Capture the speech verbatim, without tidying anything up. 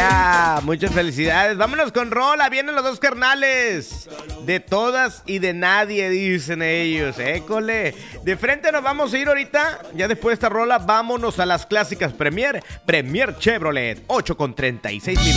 Yeah, muchas felicidades. Vámonos con rola. Vienen los dos carnales. De todas y de nadie, dicen ellos. École. De frente nos vamos a ir ahorita. Ya después de esta rola, vámonos a las clásicas Premier. Premier Chevrolet. ocho con treinta y seis minutos.